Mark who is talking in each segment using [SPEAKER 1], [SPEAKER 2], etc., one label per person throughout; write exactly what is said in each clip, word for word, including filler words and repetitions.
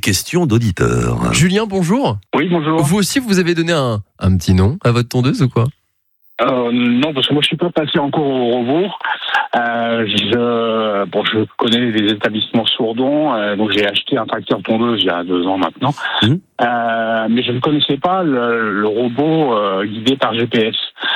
[SPEAKER 1] question d'auditeur.
[SPEAKER 2] Julien, bonjour.
[SPEAKER 3] Oui, bonjour.
[SPEAKER 2] Vous aussi, vous avez donné un, un petit nom à votre tondeuse ou quoi ?
[SPEAKER 3] Euh, non, parce que moi je suis pas passé encore au robot. Euh, je, bon, je connais les établissements Sourdon, euh, donc j'ai acheté un tracteur tondeuse il y a deux ans maintenant. Mmh. Euh, mais je ne connaissais pas le, le robot euh, guidé par G P S.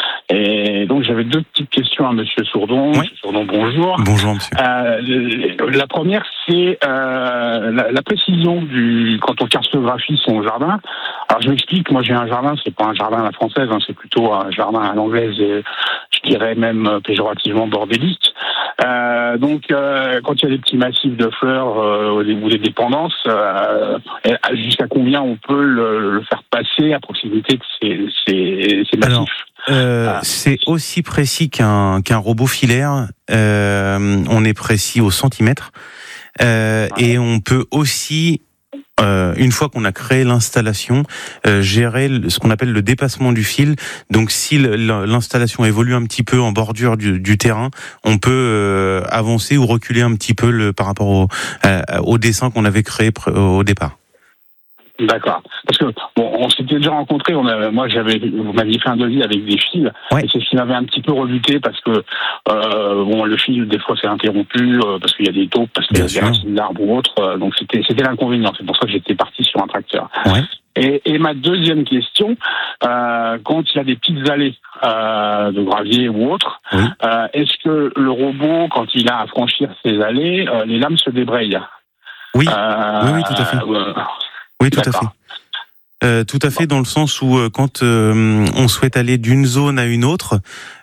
[SPEAKER 3] Et donc j'avais deux petites questions à Monsieur Sourdon. Oui. Monsieur Sourdon, bonjour.
[SPEAKER 4] Bonjour, monsieur.
[SPEAKER 3] Euh, la première, c'est euh, la, la précision du quand on cartographie son jardin. Alors je m'explique. Moi, j'ai un jardin. C'est pas un jardin à la française. Hein, c'est plutôt un jardin à l'anglaise. Et je dirais même péjorativement bordélique. Euh, donc, euh, quand il y a des petits massifs de fleurs euh, ou des dépendances, euh, jusqu'à combien on peut le, le faire passer à proximité de ces, ces, ces massifs?
[SPEAKER 4] Alors, euh, ah. C'est aussi précis qu'un, qu'un robot filaire. Euh, on est précis au centimètre. Euh, ouais. Et on peut aussi... Euh, une fois qu'on a créé l'installation, euh, gérer ce qu'on appelle le dépassement du fil. Donc, si l'installation évolue un petit peu en bordure du, du terrain, on peut euh, avancer ou reculer un petit peu le, par rapport au, euh, au dessin qu'on avait créé pr- au départ.
[SPEAKER 3] D'accord. Parce que bon, on s'était déjà rencontrés. On a, moi, j'avais, vous m'aviez fait un devis avec des fils. Ouais. Et c'est ce qui m'avait un petit peu rebuté parce que euh, bon, le fil des fois s'est interrompu euh, parce qu'il y a des taupes, parce qu'il y a des racines d'arbres ou autres. Euh, donc c'était, c'était l'inconvénient. C'est pour ça que j'étais parti sur un tracteur. Ouais. Et, et ma deuxième question, euh, quand il y a des petites allées euh, de gravier ou autre, oui. euh, est-ce que le robot, quand il a à franchir ces allées, euh, les lames se débrayent?
[SPEAKER 4] Oui. Euh, oui, oui, tout à fait. Euh, Oui, tout D'accord. à fait. Euh, tout à fait, dans le sens où euh, quand euh, on souhaite aller d'une zone à une autre,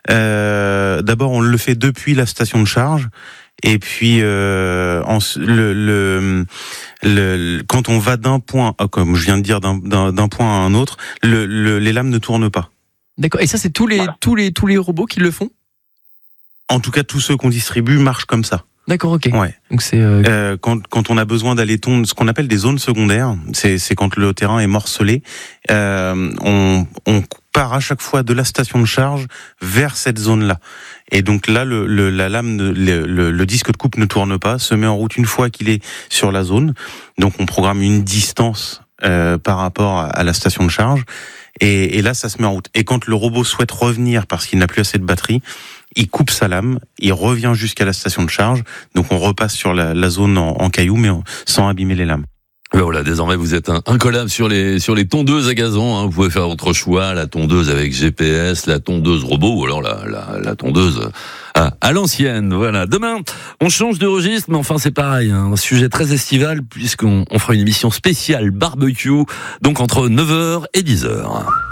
[SPEAKER 4] euh, d'abord on le fait depuis la station de charge, et puis euh, en, le, le, le, quand on va d'un point, comme je viens de dire, d'un, d'un, d'un point à un autre, le, le, les lames ne tournent pas.
[SPEAKER 2] D'accord. Et ça, c'est tous les voilà. tous les tous les robots qui le font ?
[SPEAKER 4] En tout cas, tous ceux qu'on distribue marchent comme ça.
[SPEAKER 2] D'accord, ok.
[SPEAKER 4] Ouais.
[SPEAKER 2] Donc c'est euh...
[SPEAKER 4] Euh, quand quand on a besoin d'aller tondre, ce qu'on appelle des zones secondaires, c'est c'est quand le terrain est morcelé, euh, on on part à chaque fois de la station de charge vers cette zone-là. Et donc là, le, le la lame, le, le, le disque de coupe ne tourne pas, se met en route une fois qu'il est sur la zone. Donc on programme une distance euh, par rapport à la station de charge. Et, et là, ça se met en route. Et quand le robot souhaite revenir parce qu'il n'a plus assez de batterie, il coupe sa lame, il revient jusqu'à la station de charge. Donc on repasse sur la, la zone en, en cailloux, mais en, sans abîmer les lames.
[SPEAKER 1] Ben voilà, désormais vous êtes un, incollable sur les sur les tondeuses à gazon. Hein. Vous pouvez faire votre choix, la tondeuse avec G P S, la tondeuse robot, ou alors la la, la tondeuse à, à l'ancienne. Voilà. Demain, on change de registre, mais enfin c'est pareil, hein, un sujet très estival puisqu'on on fera une émission spéciale barbecue, donc entre neuf heures et dix heures.